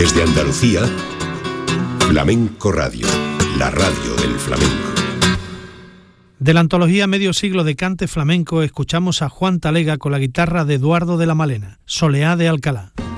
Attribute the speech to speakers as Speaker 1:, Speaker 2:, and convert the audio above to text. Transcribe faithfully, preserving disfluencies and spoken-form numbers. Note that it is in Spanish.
Speaker 1: Desde Andalucía, Flamenco Radio, la radio del flamenco.
Speaker 2: De la antología Medio siglo de cante flamenco escuchamos a Juan Talega con la guitarra de Eduardo de la Malena, Soleá de Alcalá.